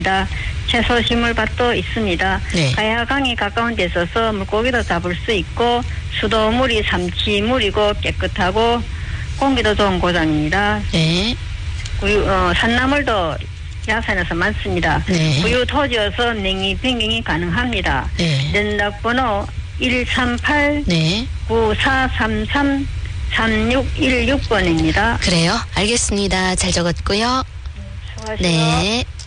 채소 식물밭도 있습니다. 네. 가야강이 가까운 데 있어서 물고기도 잡을 수 있고 수도물이 삼치물이고 깨끗하고 공기도 좋은 고장입니다. 네. 산나물도 야산에서 많습니다. 네. 구유 토지여서 냉이 변경이 가능합니다. 네. 연락번호 138 네. 9433 3616번입니다. 그래요. 알겠습니다. 잘 적었고요. 수고하세요. 네.